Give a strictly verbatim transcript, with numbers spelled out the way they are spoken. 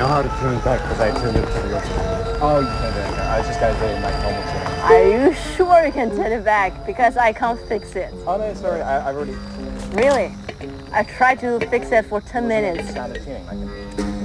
know how to tune it back because I tuned it to the real tuning. Oh, you can do it. I was just guys doing my normal tuning. Are you sure you can turn it back? Because I can't fix it. Oh no, sorry. I, I've already. Really? I tried to fix it for ten minutes. Sound of tuning. I can.